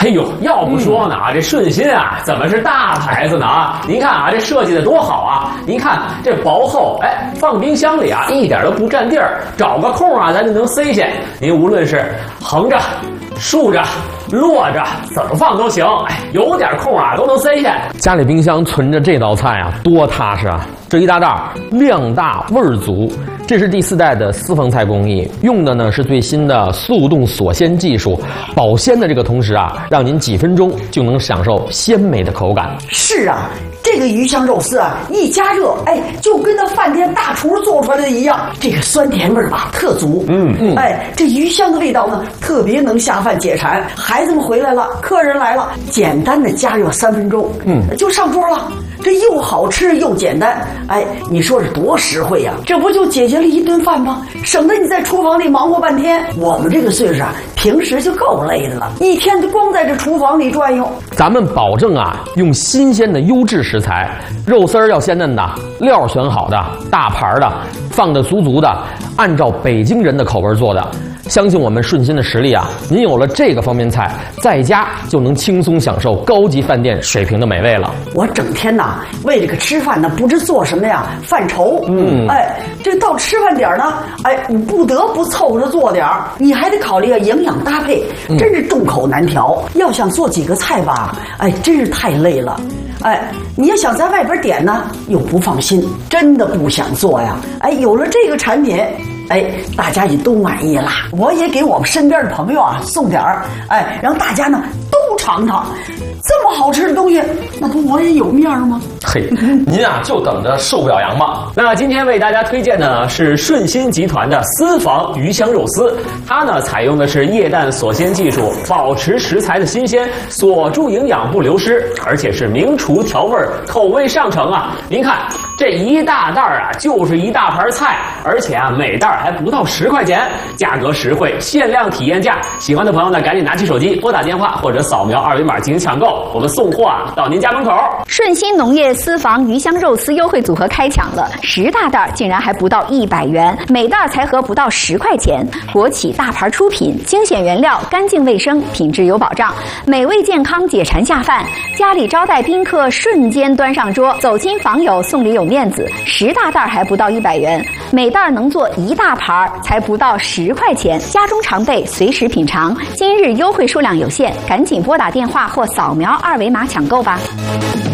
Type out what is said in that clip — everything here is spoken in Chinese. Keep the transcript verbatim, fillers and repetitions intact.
呦，要不说呢啊，这顺心啊，怎么是大牌子呢啊？您看啊，这设计的多好啊！您看这薄厚，哎，放冰箱里啊，一点都不占地儿，找个空啊，咱就能塞下。您无论是横着、竖着、摞着，怎么放都行。哎，有点空啊，都能塞下。家里冰箱存着这道菜啊，多踏实啊！这一大袋量大味儿足。这是第四代的私房菜工艺，用的呢是最新的速冻锁鲜技术，保鲜的这个同时啊，让您几分钟就能享受鲜美的口感。 是啊，这个鱼香肉丝啊，一加热，哎，就跟那饭店大厨做出来的一样，这个酸甜味儿吧特足。嗯嗯，哎，这鱼香的味道呢，特别能下饭解馋。孩子们回来了，客人来了，简单的加热三分钟，嗯，就上桌了。这又好吃又简单，哎，你说这多实惠呀！这不就解决了一顿饭吗？省得你在厨房里忙活半天。我们这个岁数啊，平时就够累的了，一天就光在这厨房里转悠。 咱们保证啊，用新鲜的优质食材，肉丝儿要鲜嫩的，料选好的，大盘的，放的足足的，按照北京人的口味做的。相信我们顺心的实力啊，您有了这个方便菜，在家就能轻松享受高级饭店水平的美味了。 我整天呐为这个吃饭呢，不知做什么呀，犯愁。嗯，哎，这到吃饭点呢，哎，你不得不凑合着做点儿，你还得考虑啊营养搭配，真是众口难调。嗯、要想做几个菜吧，哎，真是太累了。哎，你要想在外边点呢，又不放心，真的不想做呀。哎，有了这个产品。哎，大家也都满意了，我也给我们身边的朋友啊送点儿，哎，让大家呢都尝尝，这么好吃的东西，那不我也有面吗？ 嘿，您啊就等着受表扬吧。那今天为大家推荐的呢是顺心集团的私房鱼香肉丝，它呢采用的是液氮锁鲜技术，保持食材的新鲜，锁住营养不流失，而且是名厨调味，口味上乘啊。您看这一大袋啊，就是一大盘菜，而且啊每袋还不到十块钱，价格实惠，限量体验价。喜欢的朋友呢，赶紧拿起手机拨打电话或者扫描二维码进行抢购，我们送货啊到您家门口。 顺心农业私房鱼香肉丝优惠组合开抢了，十大袋竟然还不到一百元，每袋才合不到十块钱。国企大牌出品，精选原料，干净卫生，品质有保障，美味健康，解馋下饭。家里招待宾客，瞬间端上桌，走亲访友送礼有面子。十大袋还不到一百元，每袋能做一大盘，才不到十块钱。家中常备，随时品尝。今日优惠数量有限，赶紧拨打电话或扫描二维码抢购吧。